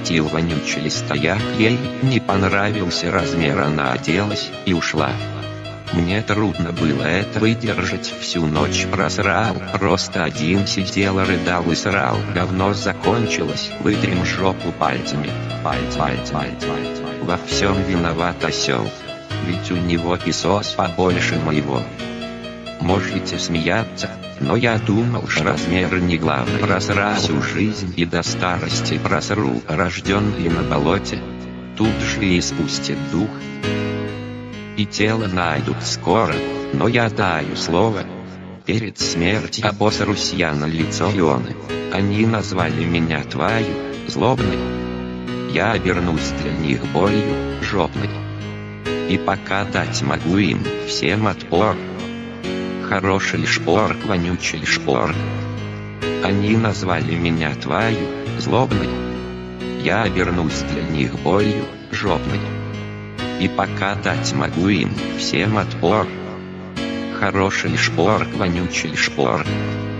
запустил вонючий стояк. Ей не понравился размер, она оделась и ушла. Мне трудно было это выдержать, всю ночь просрал, просто один сидел, рыдал и срал. Говно закончилось, вытрем жопу пальцами. Во всем виноват осел, ведь у него песос побольше моего. Можете смеяться, но я думал, что размер не главный. Просрал всю жизнь и до старости просру. Рожденный на болоте, тут же и спустит дух. И тело найдут скоро, но я даю слово. Перед смертью обосрусь я на лицо ионы. Они назвали меня твою, злобной. Я обернусь для них болью, жопной. И пока дать могу им всем отпор. Хороший шпор, вонючий шпор. Они назвали меня твою, злобной. Я обернусь для них болью, жопной. И пока дать могу им всем отпор. Хороший шпор, вонючий шпор.